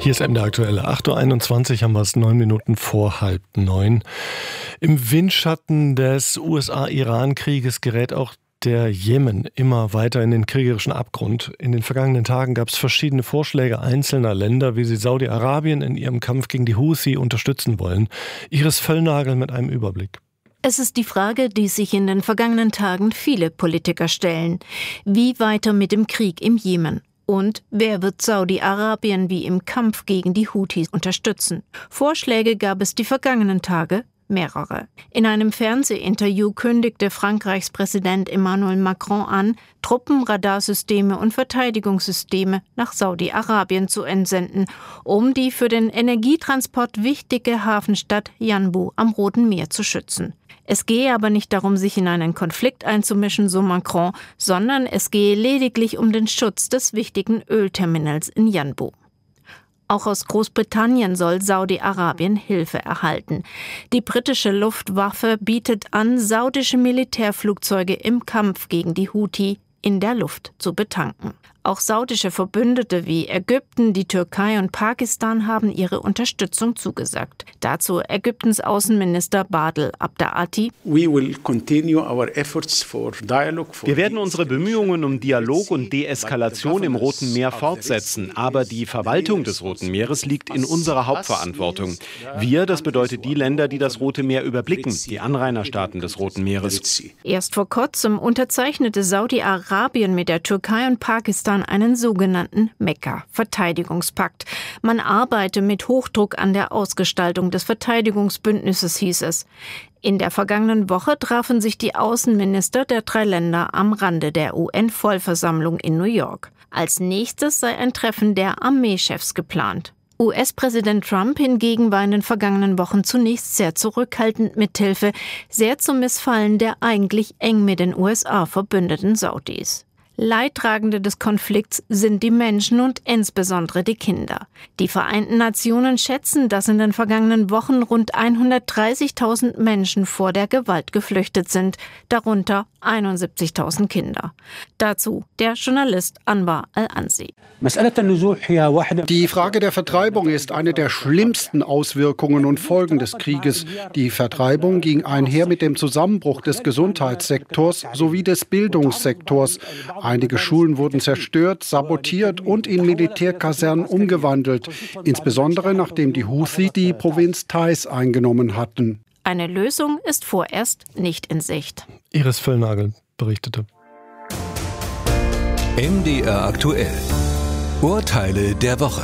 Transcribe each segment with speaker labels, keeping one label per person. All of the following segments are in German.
Speaker 1: Hier ist MDR aktuell. 8.21 Uhr haben wir es, 9 Minuten vor 8:30. Im Windschatten des USA-Iran-Krieges gerät auch der Jemen immer weiter in den kriegerischen Abgrund. In den vergangenen Tagen gab es verschiedene Vorschläge einzelner Länder, wie sie Saudi-Arabien in ihrem Kampf gegen die Houthi unterstützen wollen. Iris Völlnagel mit einem Überblick.
Speaker 2: Es ist die Frage, die sich in den vergangenen Tagen viele Politiker stellen. Wie weiter mit dem Krieg im Jemen? Und wer wird Saudi-Arabien wie im Kampf gegen die Houthis unterstützen? Vorschläge gab es die vergangenen Tage mehrere. In einem Fernsehinterview kündigte Frankreichs Präsident Emmanuel Macron an, Truppen, Radarsysteme und Verteidigungssysteme nach Saudi-Arabien zu entsenden, um die für den Energietransport wichtige Hafenstadt Yanbu am Roten Meer zu schützen. Es gehe aber nicht darum, sich in einen Konflikt einzumischen, so Macron, sondern es gehe lediglich um den Schutz des wichtigen Ölterminals in Yanbu. Auch aus Großbritannien soll Saudi-Arabien Hilfe erhalten. Die britische Luftwaffe bietet an, saudische Militärflugzeuge im Kampf gegen die Houthi in der Luft zu betanken. Auch saudische Verbündete wie Ägypten, die Türkei und Pakistan haben ihre Unterstützung zugesagt. Dazu Ägyptens Außenminister Badr Abdeati.
Speaker 3: Wir werden unsere Bemühungen um Dialog und Deeskalation im Roten Meer fortsetzen. Aber die Verwaltung des Roten Meeres liegt in unserer Hauptverantwortung. Wir, das bedeutet die Länder, die das Rote Meer überblicken, die Anrainerstaaten des Roten Meeres.
Speaker 2: Erst vor kurzem unterzeichnete Saudi-Arabien mit der Türkei und Pakistan einen sogenannten Mekka-Verteidigungspakt. Man arbeite mit Hochdruck an der Ausgestaltung des Verteidigungsbündnisses, hieß es. In der vergangenen Woche trafen sich die Außenminister der 3 Länder am Rande der UN-Vollversammlung in New York. Als nächstes sei ein Treffen der Armeechefs geplant. US-Präsident Trump hingegen war in den vergangenen Wochen zunächst sehr zurückhaltend mit Hilfe, sehr zum Missfallen der eigentlich eng mit den USA verbündeten Saudis. Leidtragende des Konflikts sind die Menschen und insbesondere die Kinder. Die Vereinten Nationen schätzen, dass in den vergangenen Wochen rund 130.000 Menschen vor der Gewalt geflüchtet sind, darunter 71.000 Kinder. Dazu der Journalist Anwar Al-Ansi.
Speaker 4: Die Frage der Vertreibung ist eine der schlimmsten Auswirkungen und Folgen des Krieges. Die Vertreibung ging einher mit dem Zusammenbruch des Gesundheitssektors sowie des Bildungssektors. Einige Schulen wurden zerstört, sabotiert und in Militärkasernen umgewandelt, insbesondere nachdem die Houthi die Provinz Taiz eingenommen hatten.
Speaker 2: Eine Lösung ist vorerst nicht in Sicht.
Speaker 1: Iris Völlnagel berichtete.
Speaker 5: MDR aktuell. Urteile der Woche.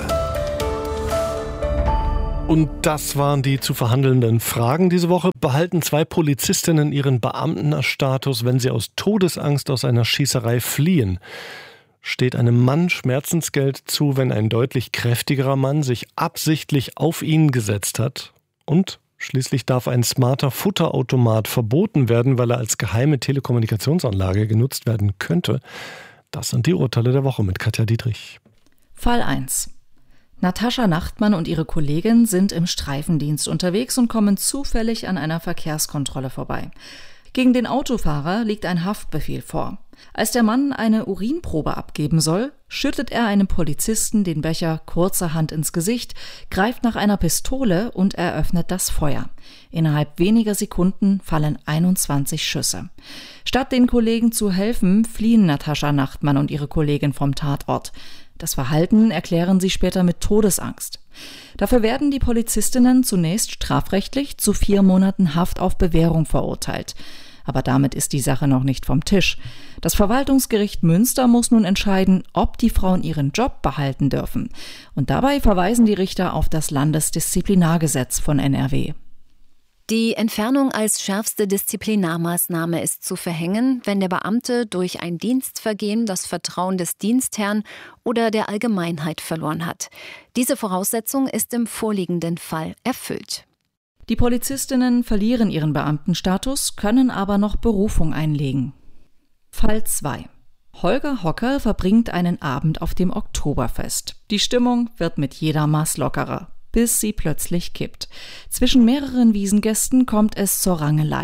Speaker 1: Und das waren die zu verhandelnden Fragen diese Woche. Behalten 2 Polizistinnen ihren Beamtenstatus, wenn sie aus Todesangst aus einer Schießerei fliehen? Steht einem Mann Schmerzensgeld zu, wenn ein deutlich kräftigerer Mann sich absichtlich auf ihn gesetzt hat? Und schließlich darf ein smarter Futterautomat verboten werden, weil er als geheime Telekommunikationsanlage genutzt werden könnte. Das sind die Urteile der Woche mit Katja Dietrich.
Speaker 6: Fall 1. Natascha Nachtmann und ihre Kollegin sind im Streifendienst unterwegs und kommen zufällig an einer Verkehrskontrolle vorbei. Gegen den Autofahrer liegt ein Haftbefehl vor. Als der Mann eine Urinprobe abgeben soll, schüttet er einem Polizisten den Becher kurzerhand ins Gesicht, greift nach einer Pistole und eröffnet das Feuer. Innerhalb weniger Sekunden fallen 21 Schüsse. Statt den Kollegen zu helfen, fliehen Natascha Nachtmann und ihre Kollegin vom Tatort. Das Verhalten erklären sie später mit Todesangst. Dafür werden die Polizistinnen zunächst strafrechtlich zu 4 Monaten Haft auf Bewährung verurteilt. Aber damit ist die Sache noch nicht vom Tisch. Das Verwaltungsgericht Münster muss nun entscheiden, ob die Frauen ihren Job behalten dürfen. Und dabei verweisen die Richter auf das Landesdisziplinargesetz von NRW.
Speaker 7: Die Entfernung als schärfste Disziplinarmaßnahme ist zu verhängen, wenn der Beamte durch ein Dienstvergehen das Vertrauen des Dienstherrn oder der Allgemeinheit verloren hat. Diese Voraussetzung ist im vorliegenden Fall erfüllt.
Speaker 6: Die Polizistinnen verlieren ihren Beamtenstatus, können aber noch Berufung einlegen. Fall 2. Holger Hocker verbringt einen Abend auf dem Oktoberfest. Die Stimmung wird mit jeder Maß lockerer, bis sie plötzlich kippt. Zwischen mehreren Wiesengästen kommt es zur Rangelei.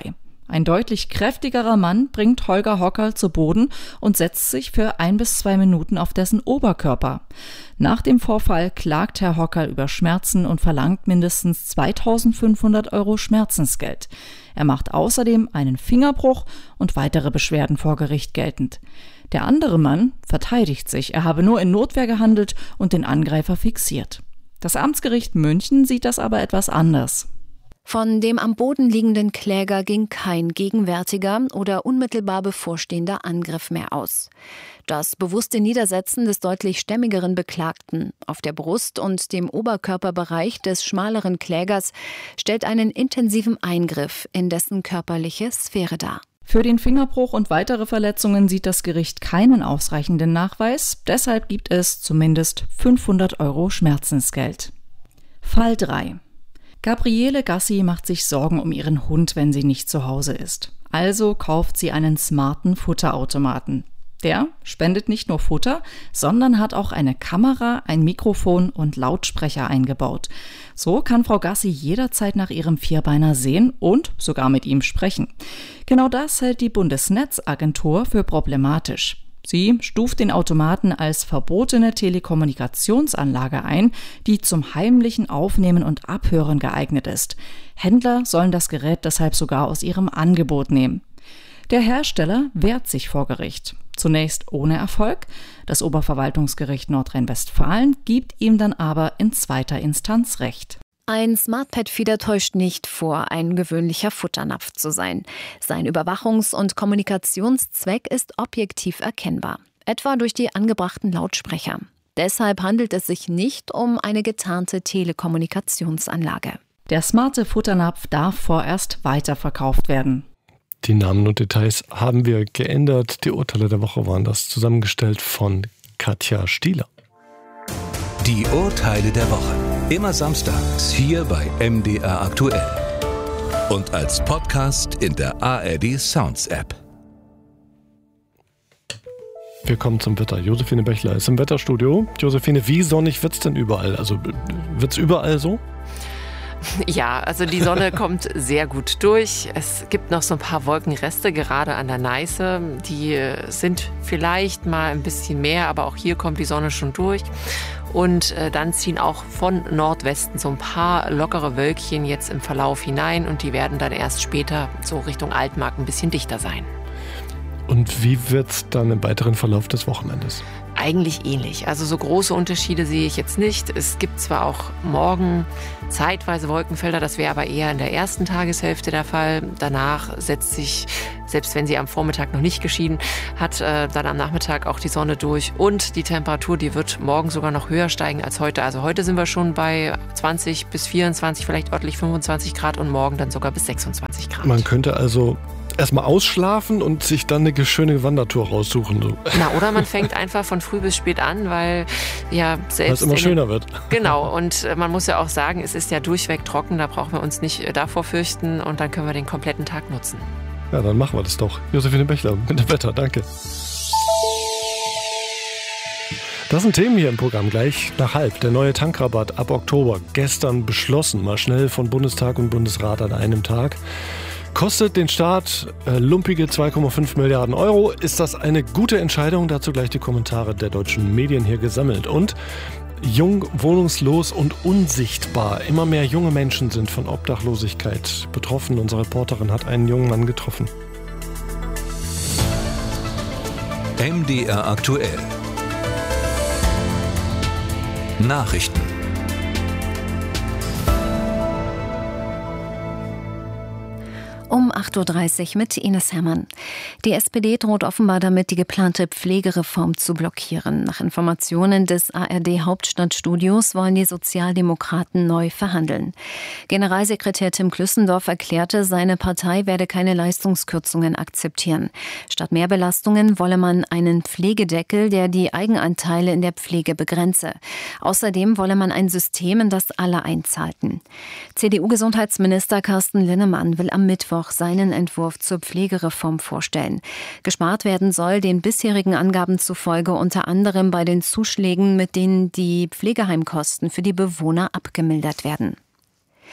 Speaker 6: Ein deutlich kräftigerer Mann bringt Holger Hockerl zu Boden und setzt sich für 1 bis 2 Minuten auf dessen Oberkörper. Nach dem Vorfall klagt Herr Hockerl über Schmerzen und verlangt mindestens 2.500 € Schmerzensgeld. Er macht außerdem einen Fingerbruch und weitere Beschwerden vor Gericht geltend. Der andere Mann verteidigt sich, er habe nur in Notwehr gehandelt und den Angreifer fixiert. Das Amtsgericht München sieht das aber etwas anders.
Speaker 7: Von dem am Boden liegenden Kläger ging kein gegenwärtiger oder unmittelbar bevorstehender Angriff mehr aus. Das bewusste Niedersetzen des deutlich stämmigeren Beklagten auf der Brust und dem Oberkörperbereich des schmaleren Klägers stellt einen intensiven Eingriff in dessen körperliche Sphäre dar.
Speaker 6: Für den Fingerbruch und weitere Verletzungen sieht das Gericht keinen ausreichenden Nachweis. Deshalb gibt es zumindest 500 € Schmerzensgeld. Fall 3. Gabriele Gassi macht sich Sorgen um ihren Hund, wenn sie nicht zu Hause ist. Also kauft sie einen smarten Futterautomaten. Der spendet nicht nur Futter, sondern hat auch eine Kamera, ein Mikrofon und Lautsprecher eingebaut. So kann Frau Gassi jederzeit nach ihrem Vierbeiner sehen und sogar mit ihm sprechen. Genau das hält die Bundesnetzagentur für problematisch. Sie stuft den Automaten als verbotene Telekommunikationsanlage ein, die zum heimlichen Aufnehmen und Abhören geeignet ist. Händler sollen das Gerät deshalb sogar aus ihrem Angebot nehmen. Der Hersteller wehrt sich vor Gericht. Zunächst ohne Erfolg. Das Oberverwaltungsgericht Nordrhein-Westfalen gibt ihm dann aber in zweiter Instanz Recht.
Speaker 7: Ein Smart-Pet-Feeder täuscht nicht vor, ein gewöhnlicher Futternapf zu sein. Sein Überwachungs- und Kommunikationszweck ist objektiv erkennbar, etwa durch die angebrachten Lautsprecher. Deshalb handelt es sich nicht um eine getarnte Telekommunikationsanlage.
Speaker 6: Der smarte Futternapf darf vorerst weiterverkauft werden.
Speaker 1: Die Namen und Details haben wir geändert. Die Urteile der Woche waren das, zusammengestellt von Katja Stieler.
Speaker 5: Die Urteile der Woche. Immer samstags hier bei MDR aktuell. Und als Podcast in der ARD Sounds App.
Speaker 1: Wir kommen zum Wetter. Josephine Bechler ist im Wetterstudio. Josephine, wie sonnig wird's denn überall? Also wird's überall so?
Speaker 8: Ja, also die Sonne kommt sehr gut durch. Es gibt noch so ein paar Wolkenreste, gerade an der Neiße. Die sind vielleicht mal ein bisschen mehr, aber auch hier kommt die Sonne schon durch. Und dann ziehen auch von Nordwesten so ein paar lockere Wölkchen jetzt im Verlauf hinein. Und die werden dann erst später so Richtung Altmark ein bisschen dichter sein.
Speaker 1: Und wie wird's dann im weiteren Verlauf des Wochenendes?
Speaker 8: Eigentlich ähnlich. Also so große Unterschiede sehe ich jetzt nicht. Es gibt zwar auch morgen zeitweise Wolkenfelder, das wäre aber eher in der ersten Tageshälfte der Fall. Danach setzt sich, selbst wenn sie am Vormittag noch nicht geschieden hat, dann am Nachmittag auch die Sonne durch. Und die Temperatur, die wird morgen sogar noch höher steigen als heute. Also heute sind wir schon bei 20 bis 24, vielleicht örtlich 25 Grad und morgen dann sogar bis 26 Grad.
Speaker 1: Man könnte also erstmal ausschlafen und sich dann eine schöne Wandertour raussuchen. So.
Speaker 8: Na, oder man fängt einfach von früh bis spät an, weil ja selbst...
Speaker 1: Weil es immer schöner wird.
Speaker 8: Genau, und man muss ja auch sagen, es ist ja durchweg trocken, da brauchen wir uns nicht davor fürchten und dann können wir den kompletten Tag nutzen.
Speaker 1: Ja, dann machen wir das doch. Josephine Bechler mit dem Wetter, danke. Das sind Themen hier im Programm, gleich nach halb. Der neue Tankrabatt ab Oktober, gestern beschlossen, mal schnell von Bundestag und Bundesrat an einem Tag. Kostet den Staat lumpige 2,5 Milliarden Euro. Ist das eine gute Entscheidung? Dazu gleich die Kommentare der deutschen Medien hier gesammelt. Und jung, wohnungslos und unsichtbar. Immer mehr junge Menschen sind von Obdachlosigkeit betroffen. Unsere Reporterin hat einen jungen Mann getroffen.
Speaker 5: MDR aktuell. Nachrichten.
Speaker 7: Um 8.30 Uhr mit Ines Herrmann. Die SPD droht offenbar damit, die geplante Pflegereform zu blockieren. Nach Informationen des ARD-Hauptstadtstudios wollen die Sozialdemokraten neu verhandeln. Generalsekretär Tim Klüssendorf erklärte, seine Partei werde keine Leistungskürzungen akzeptieren. Statt Mehrbelastungen wolle man einen Pflegedeckel, der die Eigenanteile in der Pflege begrenze. Außerdem wolle man ein System, in das alle einzahlten. CDU-Gesundheitsminister Carsten Linnemann will am Mittwoch seinen Entwurf zur Pflegereform vorstellen. Gespart werden soll den bisherigen Angaben zufolge unter anderem bei den Zuschlägen, mit denen die Pflegeheimkosten für die Bewohner abgemildert werden.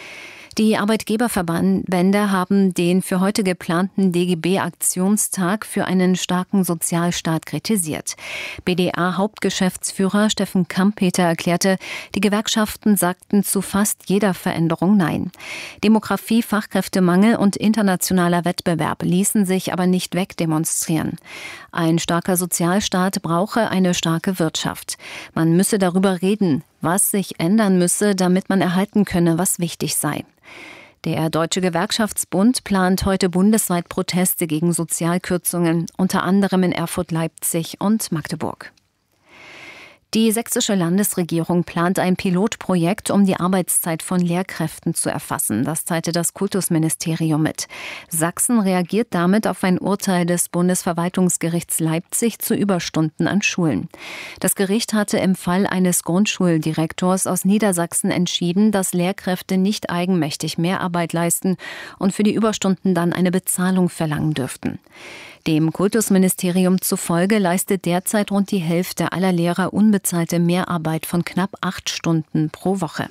Speaker 7: Die Arbeitgeberverbände haben den für heute geplanten DGB-Aktionstag für einen starken Sozialstaat kritisiert. BDA-Hauptgeschäftsführer Steffen Kampeter erklärte, die Gewerkschaften sagten zu fast jeder Veränderung Nein. Demografie, Fachkräftemangel und internationaler Wettbewerb ließen sich aber nicht wegdemonstrieren. Ein starker Sozialstaat brauche eine starke Wirtschaft. Man müsse darüber reden, was sich ändern müsse, damit man erhalten könne, was wichtig sei. Der Deutsche Gewerkschaftsbund plant heute bundesweit Proteste gegen Sozialkürzungen, unter anderem in Erfurt, Leipzig und Magdeburg. Die sächsische Landesregierung plant ein Pilotprojekt, um die Arbeitszeit von Lehrkräften zu erfassen. Das teilte das Kultusministerium mit. Sachsen reagiert damit auf ein Urteil des Bundesverwaltungsgerichts Leipzig zu Überstunden an Schulen. Das Gericht hatte im Fall eines Grundschuldirektors aus Niedersachsen entschieden, dass Lehrkräfte nicht eigenmächtig Mehrarbeit leisten und für die Überstunden dann eine Bezahlung verlangen dürften. Dem Kultusministerium zufolge leistet derzeit rund die Hälfte aller Lehrer unbezahlte Mehrarbeit von knapp 8 Stunden pro Woche.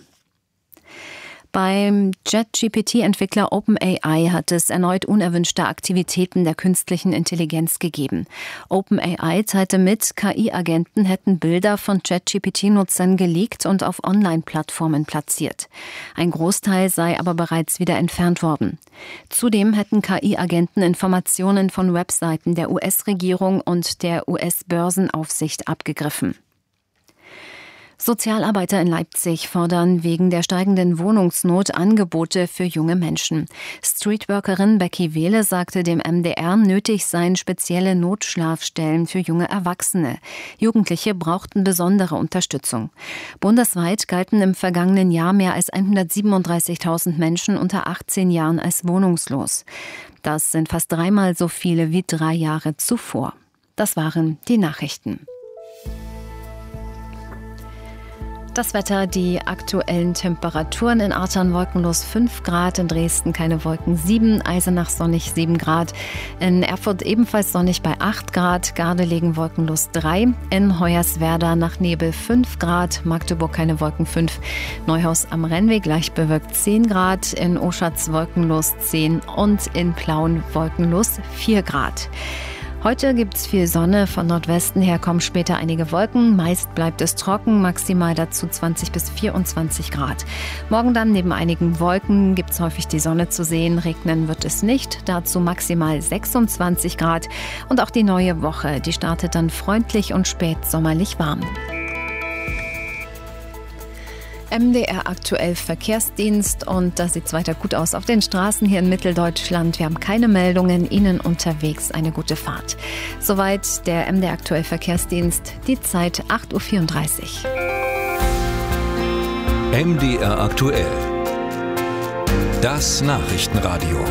Speaker 7: Beim ChatGPT-Entwickler OpenAI hat es erneut unerwünschte Aktivitäten der künstlichen Intelligenz gegeben. OpenAI teilte mit, KI-Agenten hätten Bilder von ChatGPT-Nutzern geleakt und auf Online-Plattformen platziert. Ein Großteil sei aber bereits wieder entfernt worden. Zudem hätten KI-Agenten Informationen von Webseiten der US-Regierung und der US-Börsenaufsicht abgegriffen. Sozialarbeiter in Leipzig fordern wegen der steigenden Wohnungsnot Angebote für junge Menschen. Streetworkerin Becky Wehle sagte dem MDR, nötig seien spezielle Notschlafstellen für junge Erwachsene. Jugendliche brauchten besondere Unterstützung. Bundesweit galten im vergangenen Jahr mehr als 137.000 Menschen unter 18 Jahren als wohnungslos. Das sind fast 3-mal so viele wie 3 Jahre zuvor. Das waren die Nachrichten. Das Wetter, die aktuellen Temperaturen: in Artern wolkenlos 5 Grad, in Dresden keine Wolken 7, Eisenach sonnig 7 Grad, in Erfurt ebenfalls sonnig bei 8 Grad, Gardelegen wolkenlos 3, in Hoyerswerda nach Nebel 5 Grad, Magdeburg keine Wolken 5, Neuhaus am Rennweg leicht bewölkt 10 Grad, in Oschatz wolkenlos 10 und in Plauen wolkenlos 4 Grad. Heute gibt's viel Sonne, von Nordwesten her kommen später einige Wolken, meist bleibt es trocken, maximal dazu 20 bis 24 Grad. Morgen dann neben einigen Wolken gibt's häufig die Sonne zu sehen, regnen wird es nicht, dazu maximal 26 Grad. Und auch die neue Woche, die startet dann freundlich und spätsommerlich warm. MDR aktuell Verkehrsdienst, und da sieht es weiter gut aus auf den Straßen hier in Mitteldeutschland. Wir haben keine Meldungen, Ihnen unterwegs eine gute Fahrt. Soweit der MDR aktuell Verkehrsdienst, die Zeit 8.34
Speaker 5: Uhr. MDR aktuell. Das Nachrichtenradio.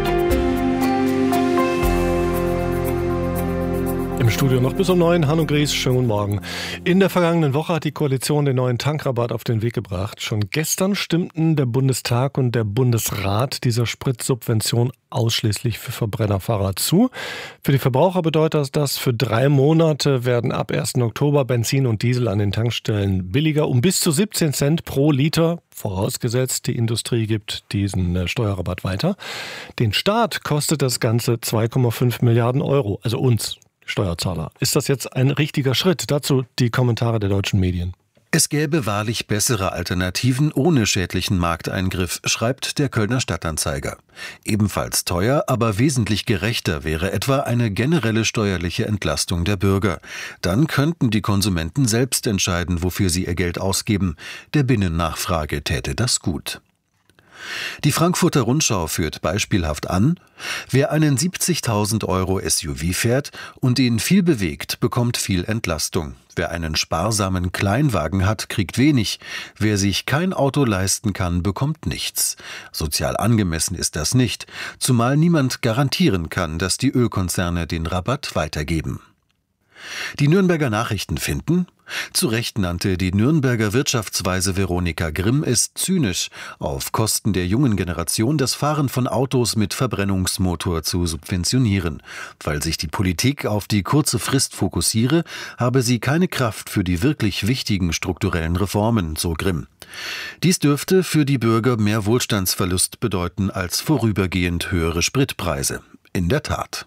Speaker 1: Im Studio noch bis um 9, Hanno Gries, schönen guten Morgen. In der vergangenen Woche hat die Koalition den neuen Tankrabatt auf den Weg gebracht. Schon gestern stimmten der Bundestag und der Bundesrat dieser Spritsubvention ausschließlich für Verbrennerfahrer zu. Für die Verbraucher bedeutet das, für 3 Monate werden ab 1. Oktober Benzin und Diesel an den Tankstellen billiger um bis zu 17 Cent pro Liter, vorausgesetzt die Industrie gibt diesen Steuerrabatt weiter. Den Staat kostet das Ganze 2,5 Milliarden Euro, also uns Steuerzahler. Ist das jetzt ein richtiger Schritt? Dazu die Kommentare der deutschen Medien.
Speaker 9: Es gäbe wahrlich bessere Alternativen ohne schädlichen Markteingriff, schreibt der Kölner Stadtanzeiger. Ebenfalls teuer, aber wesentlich gerechter wäre etwa eine generelle steuerliche Entlastung der Bürger. Dann könnten die Konsumenten selbst entscheiden, wofür sie ihr Geld ausgeben. Der Binnennachfrage täte das gut. Die Frankfurter Rundschau führt beispielhaft an: Wer einen 70.000 € SUV fährt und ihn viel bewegt, bekommt viel Entlastung. Wer einen sparsamen Kleinwagen hat, kriegt wenig. Wer sich kein Auto leisten kann, bekommt nichts. Sozial angemessen ist das nicht, zumal niemand garantieren kann, dass die Ölkonzerne den Rabatt weitergeben. Die Nürnberger Nachrichten finden: Zu Recht nannte die Nürnberger Wirtschaftsweise Veronika Grimm es zynisch, auf Kosten der jungen Generation das Fahren von Autos mit Verbrennungsmotor zu subventionieren. Weil sich die Politik auf die kurze Frist fokussiere, habe sie keine Kraft für die wirklich wichtigen strukturellen Reformen, so Grimm. Dies dürfte für die Bürger mehr Wohlstandsverlust bedeuten als vorübergehend höhere Spritpreise. In der Tat.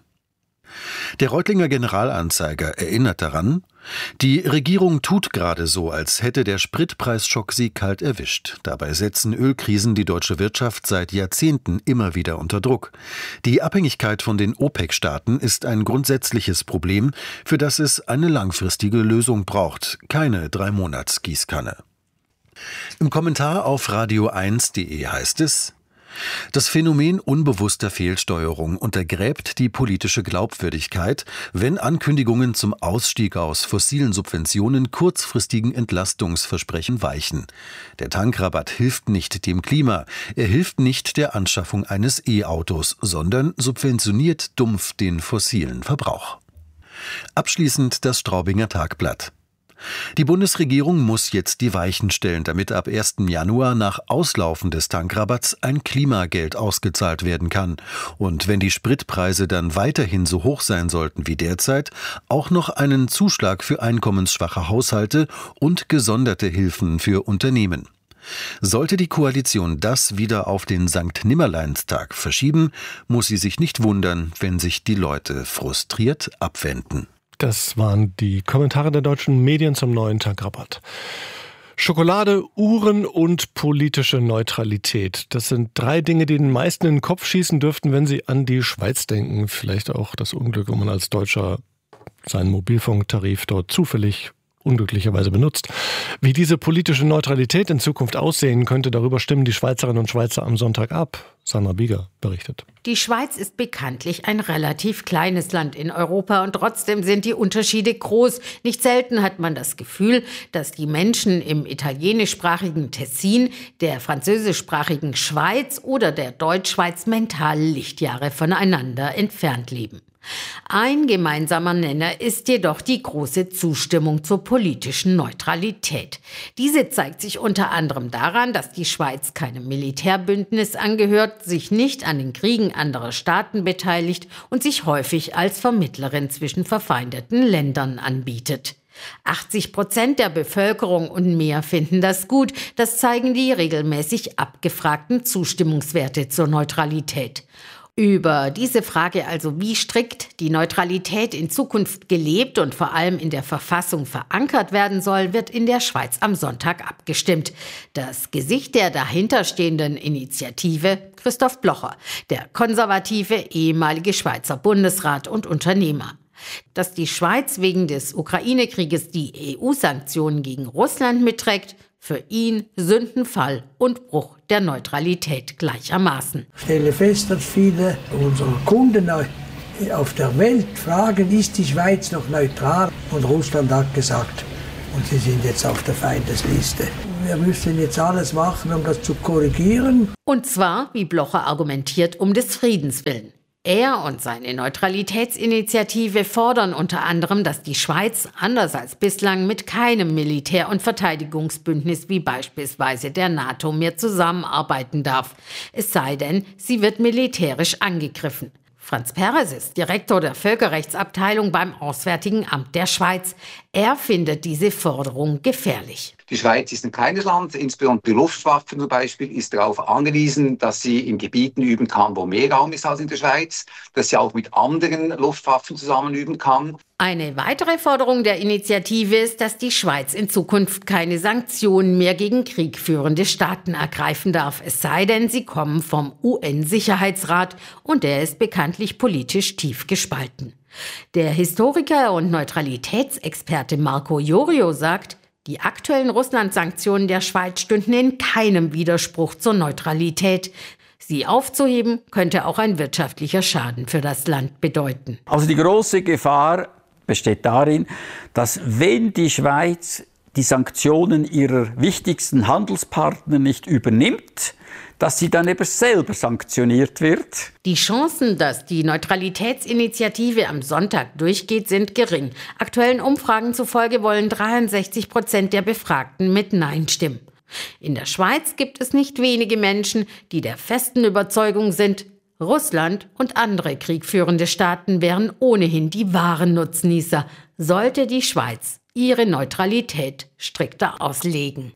Speaker 9: Der Reutlinger Generalanzeiger erinnert daran, die Regierung tut gerade so, als hätte der Spritpreisschock sie kalt erwischt. Dabei setzen Ölkrisen die deutsche Wirtschaft seit Jahrzehnten immer wieder unter Druck. Die Abhängigkeit von den OPEC-Staaten ist ein grundsätzliches Problem, für das es eine langfristige Lösung braucht, keine 3-Monats-Gießkanne. Im Kommentar auf radio1.de heißt es: Das Phänomen unbewusster Fehlsteuerung untergräbt die politische Glaubwürdigkeit, wenn Ankündigungen zum Ausstieg aus fossilen Subventionen kurzfristigen Entlastungsversprechen weichen. Der Tankrabatt hilft nicht dem Klima, er hilft nicht der Anschaffung eines E-Autos, sondern subventioniert dumpf den fossilen Verbrauch. Abschließend das Straubinger Tagblatt. Die Bundesregierung muss jetzt die Weichen stellen, damit ab 1. Januar nach Auslaufen des Tankrabatts ein Klimageld ausgezahlt werden kann. Und wenn die Spritpreise dann weiterhin so hoch sein sollten wie derzeit, auch noch einen Zuschlag für einkommensschwache Haushalte und gesonderte Hilfen für Unternehmen. Sollte die Koalition das wieder auf den Sankt-Nimmerleinstag verschieben, muss sie sich nicht wundern, wenn sich die Leute frustriert abwenden.
Speaker 1: Das waren die Kommentare der deutschen Medien zum neuen Tankrabatt. Schokolade, Uhren und politische Neutralität. Das sind 3 Dinge, die den meisten in den Kopf schießen dürften, wenn sie an die Schweiz denken. Vielleicht auch das Unglück, wenn man als Deutscher seinen Mobilfunktarif dort zufällig unglücklicherweise benutzt. Wie diese politische Neutralität in Zukunft aussehen könnte, darüber stimmen die Schweizerinnen und Schweizer am Sonntag ab. Sandra Bieger berichtet.
Speaker 10: Die Schweiz ist bekanntlich ein relativ kleines Land in Europa und trotzdem sind die Unterschiede groß. Nicht selten hat man das Gefühl, dass die Menschen im italienischsprachigen Tessin, der französischsprachigen Schweiz oder der Deutschschweiz mental Lichtjahre voneinander entfernt leben. Ein gemeinsamer Nenner ist jedoch die große Zustimmung zur politischen Neutralität. Diese zeigt sich unter anderem daran, dass die Schweiz keinem Militärbündnis angehört, sich nicht an den Kriegen anderer Staaten beteiligt und sich häufig als Vermittlerin zwischen verfeindeten Ländern anbietet. 80% der Bevölkerung und mehr finden das gut. Das zeigen die regelmäßig abgefragten Zustimmungswerte zur Neutralität. Über diese Frage also, wie strikt die Neutralität in Zukunft gelebt und vor allem in der Verfassung verankert werden soll, wird in der Schweiz am Sonntag abgestimmt. Das Gesicht der dahinterstehenden Initiative: Christoph Blocher, der konservative ehemalige Schweizer Bundesrat und Unternehmer. Dass die Schweiz wegen des Ukraine-Krieges die EU-Sanktionen gegen Russland mitträgt, für ihn Sündenfall und Bruch der Neutralität gleichermaßen.
Speaker 11: Ich stelle fest, dass viele unserer Kunden auf der Welt fragen, ist die Schweiz noch neutral? Und Russland hat gesagt, und sie sind jetzt auf der Feindesliste. Wir müssen jetzt alles machen, um das zu korrigieren.
Speaker 10: Und zwar, wie Blocher argumentiert, um des Friedens willen. Er und seine Neutralitätsinitiative fordern unter anderem, dass die Schweiz, anders als bislang, mit keinem Militär- und Verteidigungsbündnis wie beispielsweise der NATO mehr zusammenarbeiten darf. Es sei denn, sie wird militärisch angegriffen. Franz Perez ist Direktor der Völkerrechtsabteilung beim Auswärtigen Amt der Schweiz. Er findet diese Forderung gefährlich.
Speaker 12: Die Schweiz ist ein kleines Land, insbesondere die Luftwaffe zum Beispiel ist darauf angewiesen, dass sie in Gebieten üben kann, wo mehr Raum ist als in der Schweiz, dass sie auch mit anderen Luftwaffen zusammen üben kann.
Speaker 10: Eine weitere Forderung der Initiative ist, dass die Schweiz in Zukunft keine Sanktionen mehr gegen kriegführende Staaten ergreifen darf, es sei denn, sie kommen vom UN-Sicherheitsrat und der ist bekanntlich politisch tief gespalten. Der Historiker und Neutralitätsexperte Marco Iorio sagt, die aktuellen Russland-Sanktionen der Schweiz stünden in keinem Widerspruch zur Neutralität. Sie aufzuheben, könnte auch ein wirtschaftlicher Schaden für das Land bedeuten.
Speaker 13: Also die große Gefahr besteht darin, dass wenn die Schweiz die Sanktionen ihrer wichtigsten Handelspartner nicht übernimmt, dass sie dann eben selber sanktioniert wird.
Speaker 10: Die Chancen, dass die Neutralitätsinitiative am Sonntag durchgeht, sind gering. Aktuellen Umfragen zufolge wollen 63% der Befragten mit Nein stimmen. In der Schweiz gibt es nicht wenige Menschen, die der festen Überzeugung sind, Russland und andere kriegführende Staaten wären ohnehin die wahren Nutznießer, sollte die Schweiz ihre Neutralität strikter auslegen.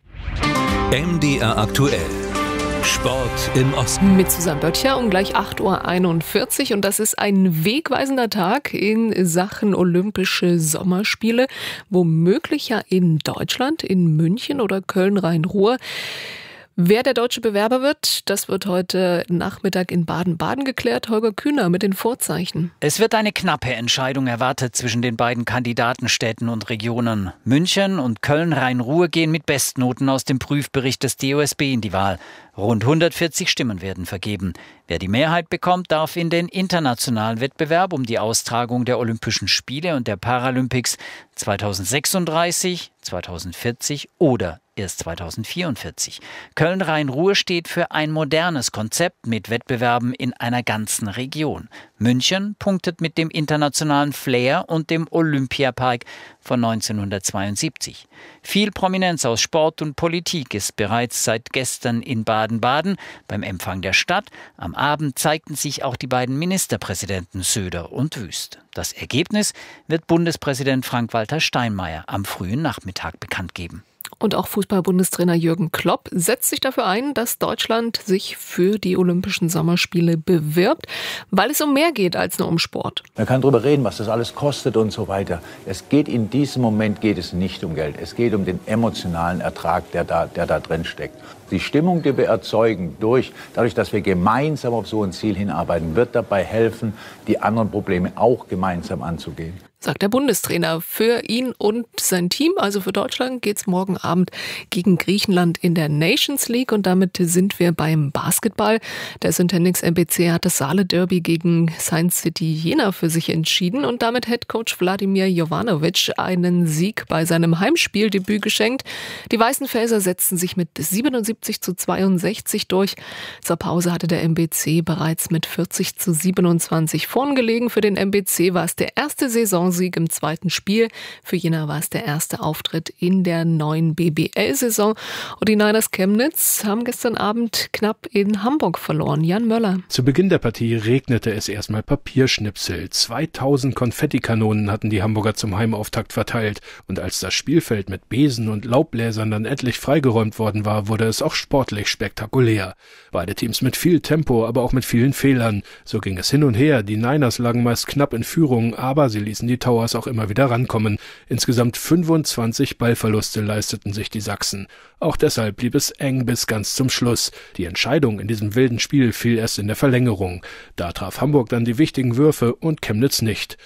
Speaker 5: MDR aktuell. Sport im Osten.
Speaker 14: Mit Susanne Böttcher um gleich 8.41 Uhr. Und das ist ein wegweisender Tag in Sachen Olympische Sommerspiele. Womöglich ja in Deutschland, in München oder Köln-Rhein-Ruhr. Wer der deutsche Bewerber wird, das wird heute Nachmittag in Baden-Baden geklärt. Holger Kühner mit den Vorzeichen.
Speaker 15: Es wird eine knappe Entscheidung erwartet zwischen den beiden Kandidatenstädten und Regionen. München und Köln-Rhein-Ruhr gehen mit Bestnoten aus dem Prüfbericht des DOSB in die Wahl. Rund 140 Stimmen werden vergeben. Wer die Mehrheit bekommt, darf in den internationalen Wettbewerb um die Austragung der Olympischen Spiele und der Paralympics 2036, 2040 oder erst 2044. Köln-Rhein-Ruhr steht für ein modernes Konzept mit Wettbewerben in einer ganzen Region. München punktet mit dem internationalen Flair und dem Olympiapark von 1972. Viel Prominenz aus Sport und Politik ist bereits seit gestern in Baden-Baden beim Empfang der Stadt. Am Abend zeigten sich auch die beiden Ministerpräsidenten Söder und Wüst. Das Ergebnis wird Bundespräsident Frank-Walter Steinmeier am frühen Nachmittag bekannt geben.
Speaker 14: Und auch Fußball-Bundestrainer Jürgen Klopp setzt sich dafür ein, dass Deutschland sich für die Olympischen Sommerspiele bewirbt, weil es um mehr geht als nur um Sport.
Speaker 16: Man kann darüber reden, was das alles kostet und so weiter. In diesem Moment geht es nicht um Geld. Es geht um den emotionalen Ertrag, der da drin steckt. Die Stimmung, die wir erzeugen, dadurch, dass wir gemeinsam auf so ein Ziel hinarbeiten, wird dabei helfen, die anderen Probleme auch gemeinsam anzugehen.
Speaker 14: Sagt der Bundestrainer. Für ihn und sein Team, also für Deutschland, geht's morgen Abend gegen Griechenland in der Nations League. Und damit sind wir beim Basketball. Der Syntenix MBC hat das Saale-Derby gegen Science City Jena für sich entschieden und damit Headcoach Wladimir Jovanovic einen Sieg bei seinem Heimspieldebüt geschenkt. Die Weißen Felser setzten sich mit 77-62 durch. Zur Pause hatte der MBC bereits mit 40-27 vorn gelegen. Für den MBC war es der erste Saisonsieg im zweiten Spiel. Für Jena war es der erste Auftritt in der neuen BBL-Saison. Und die Niners Chemnitz haben gestern Abend knapp in Hamburg verloren. Jan Möller.
Speaker 17: Zu Beginn der Partie regnete es erstmal Papierschnipsel. 2000 Konfettikanonen hatten die Hamburger zum Heimauftakt verteilt. Und als das Spielfeld mit Besen und Laubbläsern dann endlich freigeräumt worden war, wurde es auch sportlich spektakulär. Beide Teams mit viel Tempo, aber auch mit vielen Fehlern. So ging es hin und her. Die Niners lagen meist knapp in Führung, aber sie ließen die Towers auch immer wieder rankommen. Insgesamt 25 Ballverluste leisteten sich die Sachsen. Auch deshalb blieb es eng bis ganz zum Schluss. Die Entscheidung in diesem wilden Spiel fiel erst in der Verlängerung. Da traf Hamburg dann die wichtigen Würfe und Chemnitz nicht.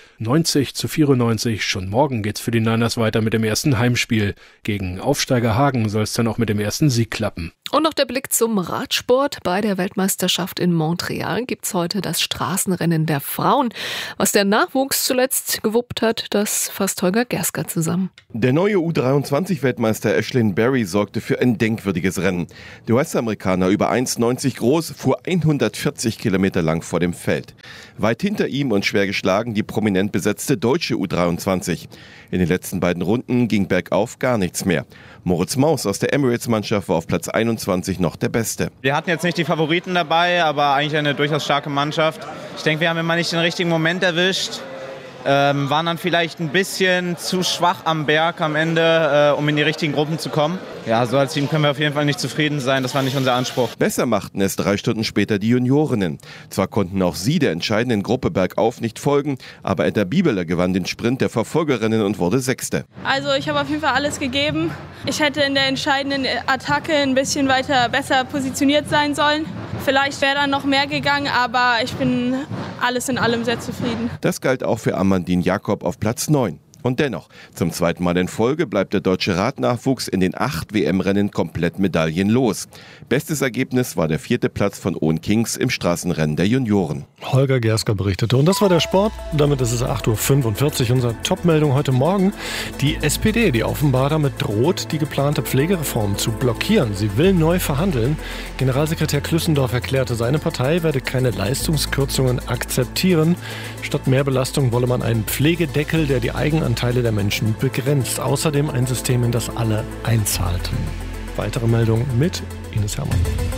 Speaker 17: 90-94, schon morgen geht's für die Niners weiter mit dem ersten Heimspiel. Gegen Aufsteiger Hagen soll es dann auch mit dem ersten Sieg klappen.
Speaker 14: Und noch der Blick zum Radsport. Bei der Weltmeisterschaft in Montreal gibt's heute das Straßenrennen der Frauen. Was der Nachwuchs zuletzt gewuppt hat, das fasst Holger Gersker zusammen.
Speaker 18: Der neue U23-Weltmeister Ashlyn Berry sorgte für ein denkwürdiges Rennen. Der US-Amerikaner, über 1,90 groß, fuhr 140 Kilometer lang vor dem Feld. Weit hinter ihm und schwer geschlagen die prominent besetzte deutsche U23. In den letzten beiden Runden ging bergauf gar nichts mehr. Moritz Maus aus der Emirates-Mannschaft war auf Platz 21 noch der Beste.
Speaker 19: Wir hatten jetzt nicht die Favoriten dabei, aber eigentlich eine durchaus starke Mannschaft. Ich denke, wir haben immer nicht den richtigen Moment erwischt. Waren dann vielleicht ein bisschen zu schwach am Berg am Ende, um in die richtigen Gruppen zu kommen. Ja, so als Team können wir auf jeden Fall nicht zufrieden sein. Das war nicht unser Anspruch.
Speaker 18: Besser machten es 3 Stunden später die Juniorinnen. Zwar konnten auch sie der entscheidenden Gruppe bergauf nicht folgen, aber Edda Biebeler gewann den Sprint der Verfolgerinnen und wurde Sechste.
Speaker 20: Also ich habe auf jeden Fall alles gegeben. Ich hätte in der entscheidenden Attacke ein bisschen besser positioniert sein sollen. Vielleicht wäre dann noch mehr gegangen, aber ich bin alles in allem sehr zufrieden.
Speaker 18: Das galt auch für Amandine Jakob auf Platz 9. Und dennoch, zum zweiten Mal in Folge bleibt der deutsche Radnachwuchs in den 8 WM-Rennen komplett medaillenlos. Bestes Ergebnis war der 4. Platz von Owen Kings im Straßenrennen der Junioren.
Speaker 1: Holger Gersker berichtete. Und das war der Sport. Damit ist es 8.45 Uhr. Unsere Top-Meldung heute Morgen. Die SPD, die offenbar damit droht, die geplante Pflegereform zu blockieren. Sie will neu verhandeln. Generalsekretär Klüssendorf erklärte, seine Partei werde keine Leistungskürzungen akzeptieren. Statt mehr Belastung wolle man einen Pflegedeckel, der die Eigenanteile der Menschen begrenzt. Außerdem ein System, in das alle einzahlten. Weitere Meldung mit Ines Herrmann.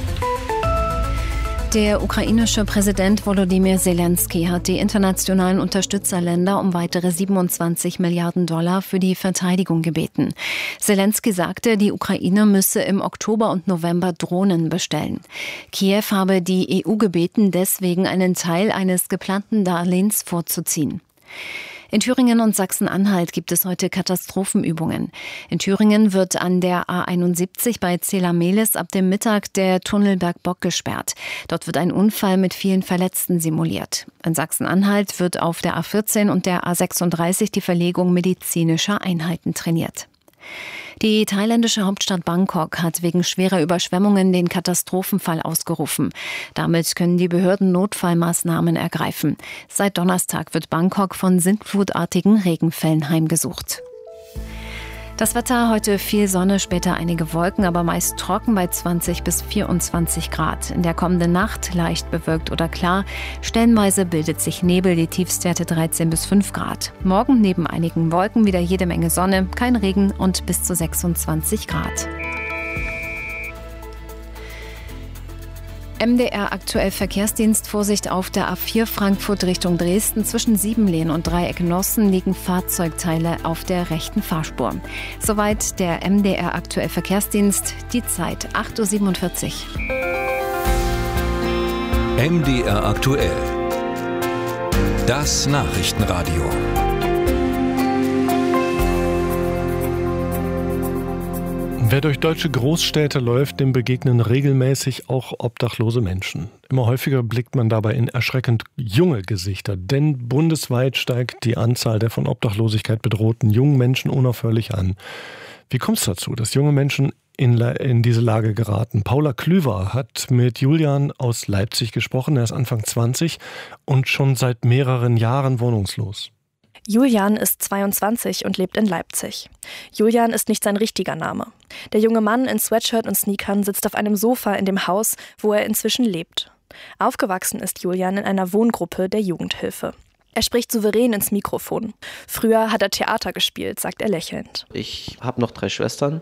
Speaker 7: Der ukrainische Präsident Volodymyr Zelensky hat die internationalen Unterstützerländer um weitere 27 Milliarden Dollar für die Verteidigung gebeten. Zelensky sagte, die Ukraine müsse im Oktober und November Drohnen bestellen. Kiew habe die EU gebeten, deswegen einen Teil eines geplanten Darlehens vorzuziehen. In Thüringen und Sachsen-Anhalt gibt es heute Katastrophenübungen. In Thüringen wird an der A71 bei Zelamelis ab dem Mittag der Tunnel Bergbock gesperrt. Dort wird ein Unfall mit vielen Verletzten simuliert. In Sachsen-Anhalt wird auf der A14 und der A36 die Verlegung medizinischer Einheiten trainiert. Die thailändische Hauptstadt Bangkok hat wegen schwerer Überschwemmungen den Katastrophenfall ausgerufen. Damit können die Behörden Notfallmaßnahmen ergreifen. Seit Donnerstag wird Bangkok von sintflutartigen Regenfällen heimgesucht. Das Wetter: heute viel Sonne, später einige Wolken, aber meist trocken bei 20 bis 24 Grad. In der kommenden Nacht leicht bewölkt oder klar. Stellenweise bildet sich Nebel, die Tiefstwerte 13 bis 5 Grad. Morgen neben einigen Wolken wieder jede Menge Sonne, kein Regen und bis zu 26 Grad. MDR aktuell Verkehrsdienst. Vorsicht auf der A4 Frankfurt Richtung Dresden. Zwischen Siebenlehn und Dreieck-Nossen liegen Fahrzeugteile auf der rechten Fahrspur. Soweit der MDR aktuell Verkehrsdienst. Die Zeit 8.47
Speaker 5: Uhr. MDR aktuell. Das Nachrichtenradio.
Speaker 1: Wer durch deutsche Großstädte läuft, dem begegnen regelmäßig auch obdachlose Menschen. Immer häufiger blickt man dabei in erschreckend junge Gesichter, denn bundesweit steigt die Anzahl der von Obdachlosigkeit bedrohten jungen Menschen unaufhörlich an. Wie kommt es dazu, dass junge Menschen in diese Lage geraten? Paula Klüver hat mit Julian aus Leipzig gesprochen. Er ist Anfang 20 und schon seit mehreren Jahren wohnungslos.
Speaker 21: Julian ist 22 und lebt in Leipzig. Julian ist nicht sein richtiger Name. Der junge Mann in Sweatshirt und Sneakern sitzt auf einem Sofa in dem Haus, wo er inzwischen lebt. Aufgewachsen ist Julian in einer Wohngruppe der Jugendhilfe. Er spricht souverän ins Mikrofon. Früher hat er Theater gespielt, sagt er lächelnd.
Speaker 22: Ich habe noch 3 Schwestern.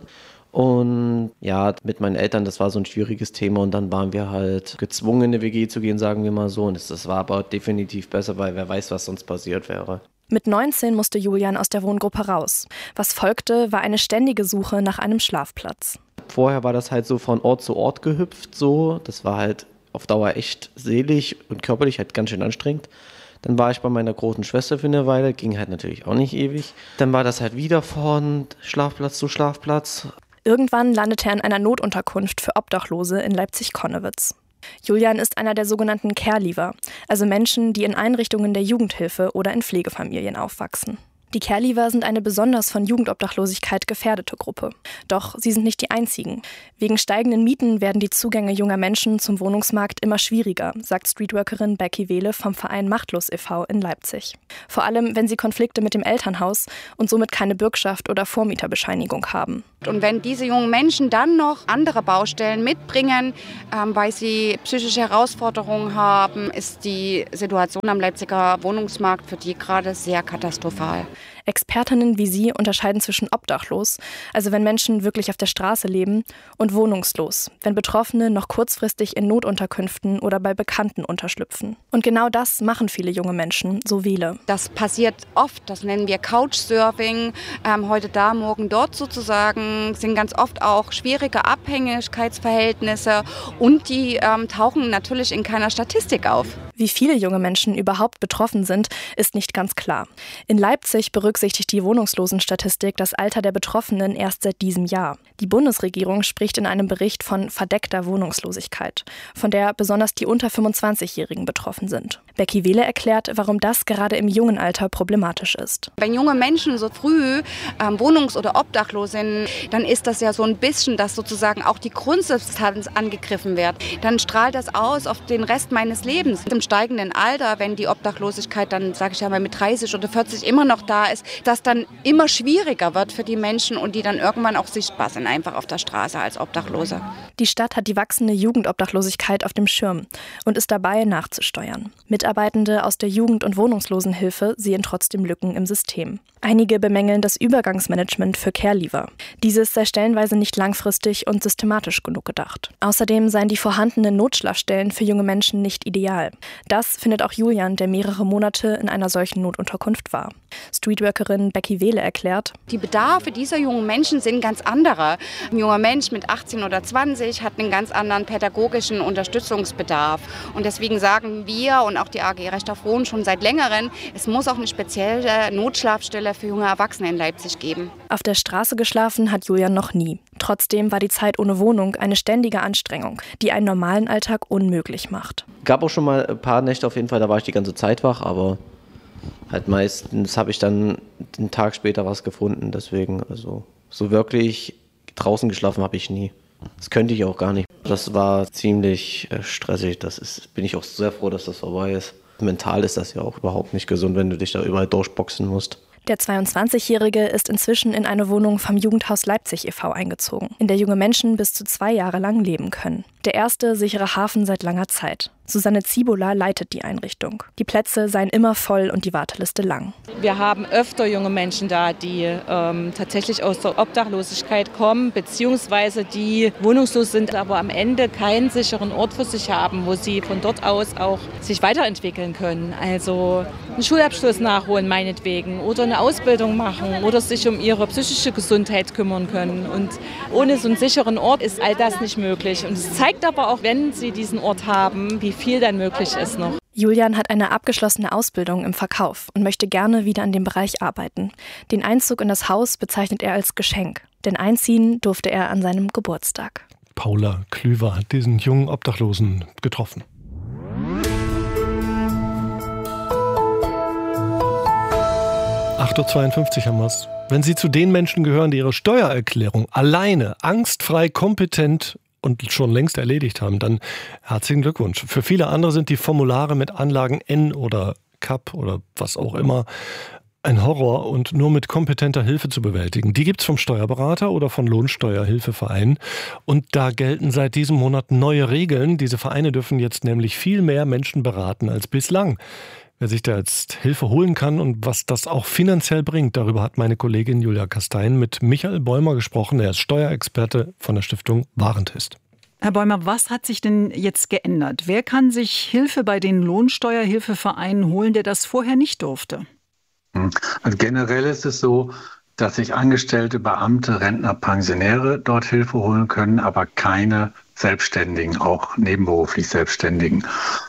Speaker 22: Und ja, mit meinen Eltern, das war so ein schwieriges Thema und dann waren wir halt gezwungen, in eine WG zu gehen, sagen wir mal so. Und das war aber definitiv besser, weil wer weiß, was sonst passiert wäre.
Speaker 21: Mit 19 musste Julian aus der Wohngruppe raus. Was folgte, war eine ständige Suche nach einem Schlafplatz.
Speaker 22: Vorher war das halt so von Ort zu Ort gehüpft, so. Das war halt auf Dauer echt seelisch und körperlich halt ganz schön anstrengend. Dann war ich bei meiner großen Schwester für eine Weile, ging halt natürlich auch nicht ewig. Dann war das halt wieder von Schlafplatz zu Schlafplatz.
Speaker 21: Irgendwann landete er in einer Notunterkunft für Obdachlose in Leipzig-Konnewitz. Julian ist einer der sogenannten Care-Leaver, also Menschen, die in Einrichtungen der Jugendhilfe oder in Pflegefamilien aufwachsen. Die Care-Leaver sind eine besonders von Jugendobdachlosigkeit gefährdete Gruppe. Doch sie sind nicht die einzigen. Wegen steigenden Mieten werden die Zugänge junger Menschen zum Wohnungsmarkt immer schwieriger, sagt Streetworkerin Becky Wehle vom Verein Machtlos e.V. in Leipzig. Vor allem, wenn sie Konflikte mit dem Elternhaus und somit keine Bürgschaft oder Vormieterbescheinigung haben.
Speaker 23: Und wenn diese jungen Menschen dann noch andere Baustellen mitbringen, weil sie psychische Herausforderungen haben, ist die Situation am Leipziger Wohnungsmarkt für die gerade sehr katastrophal.
Speaker 21: Expertinnen wie sie unterscheiden zwischen obdachlos, also wenn Menschen wirklich auf der Straße leben, und wohnungslos, wenn Betroffene noch kurzfristig in Notunterkünften oder bei Bekannten unterschlüpfen. Und genau das machen viele junge Menschen, so Wehle.
Speaker 23: Das passiert oft, das nennen wir Couchsurfing, heute da, morgen dort sozusagen, sind ganz oft auch schwierige Abhängigkeitsverhältnisse und die tauchen natürlich in keiner Statistik auf.
Speaker 21: Wie viele junge Menschen überhaupt betroffen sind, ist nicht ganz klar. In Leipzig berücksichtigt die Wohnungslosenstatistik das Alter der Betroffenen erst seit diesem Jahr. Die Bundesregierung spricht in einem Bericht von verdeckter Wohnungslosigkeit, von der besonders die unter 25-Jährigen betroffen sind. Becky Wehle erklärt, warum das gerade im jungen Alter problematisch ist.
Speaker 23: Wenn junge Menschen so früh wohnungs- oder obdachlos sind, dann ist das ja so ein bisschen, dass sozusagen auch die Grundsubstanz angegriffen wird. Dann strahlt das aus auf den Rest meines Lebens. Im steigenden Alter, wenn die Obdachlosigkeit dann, sage ich ja mal, mit 30 oder 40 immer noch da ist, dass dann immer schwieriger wird für die Menschen und die dann irgendwann auch sichtbar sind, einfach auf der Straße als Obdachlose.
Speaker 21: Die Stadt hat die wachsende Jugendobdachlosigkeit auf dem Schirm und ist dabei, nachzusteuern. Mitarbeitende aus der Jugend- und Wohnungslosenhilfe sehen trotzdem Lücken im System. Einige bemängeln das Übergangsmanagement für Care-Leaver. Dieses sei stellenweise nicht langfristig und systematisch genug gedacht. Außerdem seien die vorhandenen Notschlafstellen für junge Menschen nicht ideal. Das findet auch Julian, der mehrere Monate in einer solchen Notunterkunft war. Streetworkerin Becky Wehle erklärt:
Speaker 23: Die Bedarfe dieser jungen Menschen sind ganz andere. Ein junger Mensch mit 18 oder 20 hat einen ganz anderen pädagogischen Unterstützungsbedarf. Und deswegen sagen wir und auch die AG Recht auf Wohnen schon seit längerem, es muss auch eine spezielle Notschlafstelle für junge Erwachsene in Leipzig geben.
Speaker 21: Auf der Straße geschlafen hat Julian noch nie. Trotzdem war die Zeit ohne Wohnung eine ständige Anstrengung, die einen normalen Alltag unmöglich macht.
Speaker 22: Gab auch schon mal ein paar Nächte auf jeden Fall, da war ich die ganze Zeit wach, aber halt meistens habe ich dann den Tag später was gefunden. Deswegen, also so wirklich draußen geschlafen habe ich nie. Das könnte ich auch gar nicht. Das war ziemlich stressig. Bin ich auch sehr froh, dass das vorbei ist. Mental ist das ja auch überhaupt nicht gesund, wenn du dich da überall durchboxen musst.
Speaker 21: Der 22-Jährige ist inzwischen in eine Wohnung vom Jugendhaus Leipzig e.V. eingezogen, in der junge Menschen bis zu 2 Jahre lang leben können. Der erste sichere Hafen seit langer Zeit. Susanne Zibola leitet die Einrichtung. Die Plätze seien immer voll und die Warteliste lang.
Speaker 2: Wir haben öfter junge Menschen da, die tatsächlich aus der Obdachlosigkeit kommen, beziehungsweise die wohnungslos sind, aber am Ende keinen sicheren Ort für sich haben, wo sie von dort aus auch sich weiterentwickeln können. Also einen Schulabschluss nachholen meinetwegen oder eine Ausbildung machen oder sich um ihre psychische Gesundheit kümmern können. Und ohne so einen sicheren Ort ist all das nicht möglich. Und es zeigt aber auch, wenn sie diesen Ort haben, wie viel dann möglich ist noch.
Speaker 21: Julian hat eine abgeschlossene Ausbildung im Verkauf und möchte gerne wieder in dem Bereich arbeiten. Den Einzug in das Haus bezeichnet er als Geschenk, denn einziehen durfte er an seinem Geburtstag.
Speaker 1: Paula Klüver hat diesen jungen Obdachlosen getroffen. (8:52 Uhr) haben wir es. Wenn Sie zu den Menschen gehören, die ihre Steuererklärung alleine, angstfrei, kompetent und schon längst erledigt haben, dann herzlichen Glückwunsch. Für viele andere sind die Formulare mit Anlagen N oder CAP oder was auch immer ein Horror und nur mit kompetenter Hilfe zu bewältigen. Die gibt's vom Steuerberater oder von Lohnsteuerhilfevereinen. Und da gelten seit diesem Monat neue Regeln. Diese Vereine dürfen jetzt nämlich viel mehr Menschen beraten als bislang. Wer sich da jetzt Hilfe holen kann und was das auch finanziell bringt, darüber hat meine Kollegin Julia Kastein mit Michael Bäumer gesprochen. Er ist Steuerexperte von der Stiftung Warentest.
Speaker 3: Herr Bäumer, was hat sich denn jetzt geändert? Wer kann sich Hilfe bei den Lohnsteuerhilfevereinen holen, der das vorher nicht durfte?
Speaker 4: Also generell ist es so, dass sich Angestellte, Beamte, Rentner, Pensionäre dort Hilfe holen können, aber keine Selbstständigen, auch nebenberuflich Selbstständigen.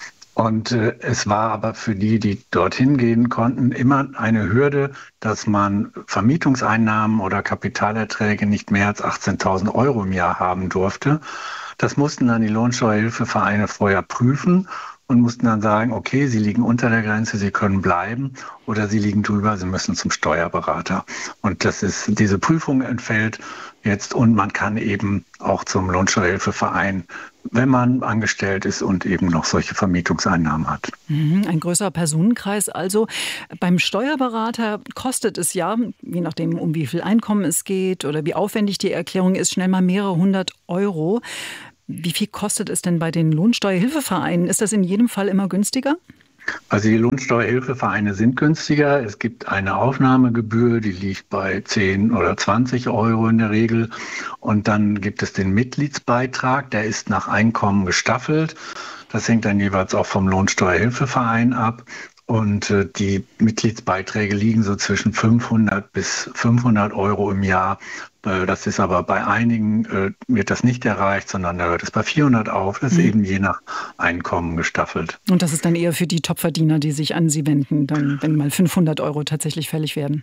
Speaker 4: Und es war aber für die, die dorthin gehen konnten, immer eine Hürde, dass man Vermietungseinnahmen oder Kapitalerträge nicht mehr als 18.000 Euro im Jahr haben durfte. Das mussten dann die Lohnsteuerhilfevereine vorher prüfen und mussten dann sagen, okay, Sie liegen unter der Grenze, Sie können bleiben, oder Sie liegen drüber, Sie müssen zum Steuerberater. Und diese Prüfung entfällt jetzt und man kann eben auch zum Lohnsteuerhilfeverein, wenn man angestellt ist und eben noch solche Vermietungseinnahmen hat.
Speaker 3: Ein größerer Personenkreis also. Beim Steuerberater kostet es ja, je nachdem um wie viel Einkommen es geht oder wie aufwendig die Erklärung ist, schnell mal mehrere 100 Euro. Wie viel kostet es denn bei den Lohnsteuerhilfevereinen? Ist das in jedem Fall immer günstiger?
Speaker 4: Also die Lohnsteuerhilfevereine sind günstiger. Es gibt eine Aufnahmegebühr, die liegt bei 10 oder 20 Euro in der Regel. Und dann gibt es den Mitgliedsbeitrag, der ist nach Einkommen gestaffelt. Das hängt dann jeweils auch vom Lohnsteuerhilfeverein ab. Und die Mitgliedsbeiträge liegen so zwischen 500 bis 500 Euro im Jahr. Das ist aber bei einigen wird das nicht erreicht, sondern da hört es bei 400 auf. Das ist eben je nach Einkommen gestaffelt.
Speaker 3: Und das ist dann eher für die Topverdiener, die sich an Sie wenden, dann, wenn mal 500 Euro tatsächlich fällig werden?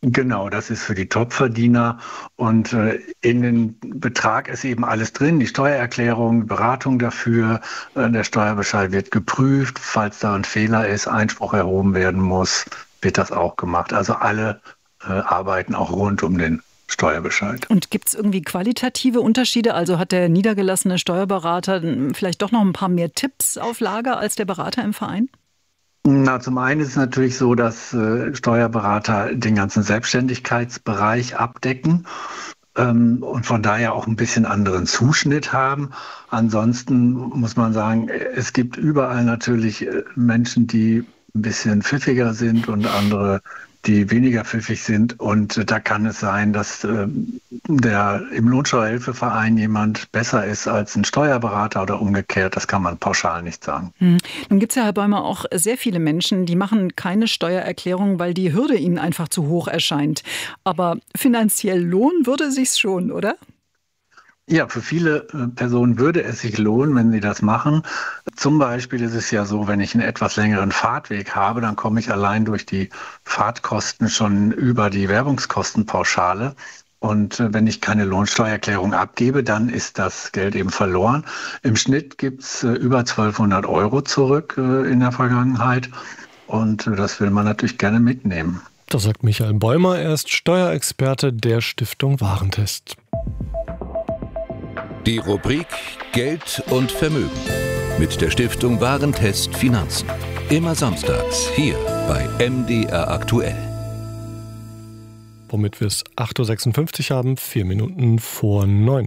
Speaker 4: Genau, das ist für die Topverdiener und in den Betrag ist eben alles drin, die Steuererklärung, Beratung dafür, der Steuerbescheid wird geprüft, falls da ein Fehler ist, Einspruch erhoben werden muss, wird das auch gemacht. Also alle arbeiten auch rund um den Steuerbescheid.
Speaker 3: Und gibt es irgendwie qualitative Unterschiede? Also hat der niedergelassene Steuerberater vielleicht doch noch ein paar mehr Tipps auf Lager als der Berater im Verein?
Speaker 4: Na, zum einen ist es natürlich so, dass Steuerberater den ganzen Selbstständigkeitsbereich abdecken und von daher auch ein bisschen anderen Zuschnitt haben. Ansonsten muss man sagen, es gibt überall natürlich Menschen, die ein bisschen pfiffiger sind und andere, die weniger pfiffig sind. Und da kann es sein, dass der im Lohnsteuerhilfeverein jemand besser ist als ein Steuerberater oder umgekehrt. Das kann man pauschal nicht sagen.
Speaker 3: Nun gibt es ja, Herr Bäumer, auch sehr viele Menschen, die machen keine Steuererklärung, weil die Hürde ihnen einfach zu hoch erscheint. Aber finanziell lohnen würde sich's schon, oder?
Speaker 4: Ja, für viele Personen würde es sich lohnen, wenn sie das machen. Zum Beispiel ist es ja so, wenn ich einen etwas längeren Fahrtweg habe, dann komme ich allein durch die Fahrtkosten schon über die Werbungskostenpauschale. Und wenn ich keine Lohnsteuererklärung abgebe, dann ist das Geld eben verloren. Im Schnitt gibt es über 1.200 € zurück in der Vergangenheit. Und das will man natürlich gerne mitnehmen.
Speaker 1: Das sagt Michael Bäumer, er ist Steuerexperte der Stiftung Warentest.
Speaker 5: Die Rubrik Geld und Vermögen mit der Stiftung Warentest Finanzen. Immer samstags hier bei MDR aktuell.
Speaker 1: Womit wir es 8.56 Uhr haben, 4 Minuten vor 9.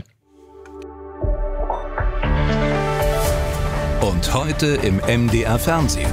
Speaker 5: Und heute im MDR Fernsehen.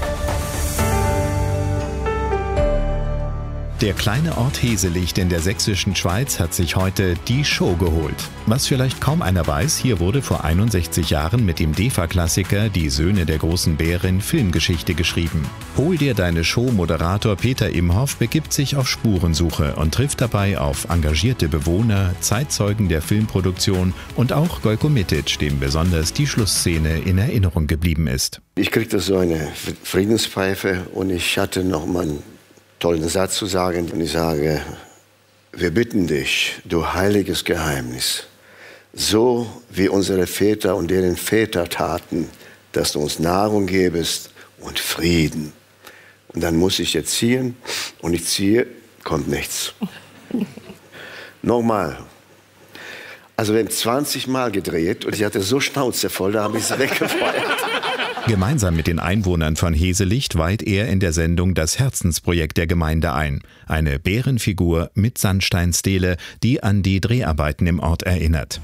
Speaker 6: Der kleine Ort Heselicht in der sächsischen Schweiz hat sich heute die Show geholt. Was vielleicht kaum einer weiß, hier wurde vor 61 Jahren mit dem DEFA-Klassiker Die Söhne der großen Bärin Filmgeschichte geschrieben. Hol dir deine Show-Moderator Peter Imhoff begibt sich auf Spurensuche und trifft dabei auf engagierte Bewohner, Zeitzeugen der Filmproduktion und auch Gojko Mitic, dem besonders die Schlussszene in Erinnerung geblieben ist.
Speaker 8: Ich kriegte so eine Friedenspfeife und ich hatte noch mal einen tollen Satz zu sagen. Und ich sage, wir bitten dich, du heiliges Geheimnis, so wie unsere Väter und deren Väter taten, dass du uns Nahrung gebest und Frieden. Und dann muss ich jetzt ziehen und ich ziehe, kommt nichts. Nochmal. Also wir haben 20 Mal gedreht und ich hatte so Schnauze voll, da habe ich es weggefeuert.
Speaker 6: Gemeinsam mit den Einwohnern von Heselicht weiht er in der Sendung das Herzensprojekt der Gemeinde ein. Eine Bärenfigur mit Sandsteinstele, die an die Dreharbeiten im Ort erinnert.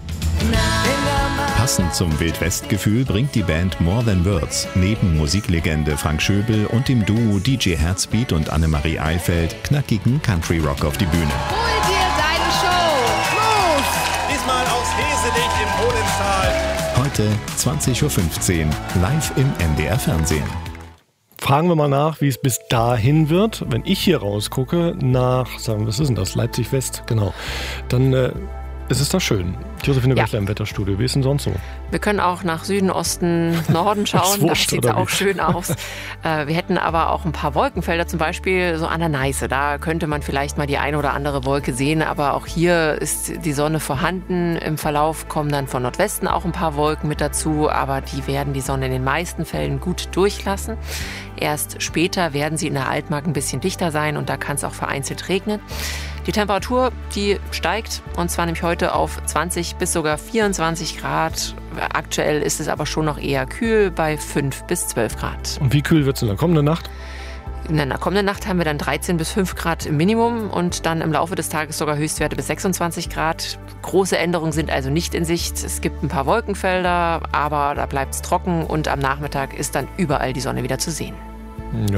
Speaker 6: Passend zum Wildwest-Gefühl bringt die Band More Than Words neben Musiklegende Frank Schöbel und dem Duo DJ Herzbeat und Annemarie Eifeld knackigen Country-Rock auf die Bühne.
Speaker 9: Hol dir deine Show! Los! Diesmal aus Heselicht im Hohensaal.
Speaker 6: Heute 20.15 Uhr live im MDR Fernsehen.
Speaker 1: Fragen wir mal nach, wie es bis dahin wird. Wenn ich hier rausgucke nach, sagen wir, was ist denn das? Leipzig West, genau. Dann ist es da schön. Josephine Wechsler im Wetterstudio. Wie ist denn sonst so?
Speaker 24: Wir können auch nach Süden, Osten, Norden schauen. Da sieht es auch schön aus. Wir hätten aber auch ein paar Wolkenfelder, zum Beispiel so an der Neiße. Da könnte man vielleicht mal die eine oder andere Wolke sehen. Aber auch hier ist die Sonne vorhanden. Im Verlauf kommen dann von Nordwesten auch ein paar Wolken mit dazu. Aber die werden die Sonne in den meisten Fällen gut durchlassen. Erst später werden sie in der Altmark ein bisschen dichter sein und da kann es auch vereinzelt regnen. Die Temperatur, die steigt und zwar nämlich heute auf 20 bis sogar 24 Grad. Aktuell ist es aber schon noch eher kühl bei 5 bis 12 Grad.
Speaker 1: Und wie kühl wird es in der kommenden Nacht?
Speaker 24: In der kommenden Nacht haben wir dann 13 bis 5 Grad im Minimum und dann im Laufe des Tages sogar Höchstwerte bis 26 Grad. Große Änderungen sind also nicht in Sicht. Es gibt ein paar Wolkenfelder, aber da bleibt es trocken und am Nachmittag ist dann überall die Sonne wieder zu sehen.
Speaker 1: Ja.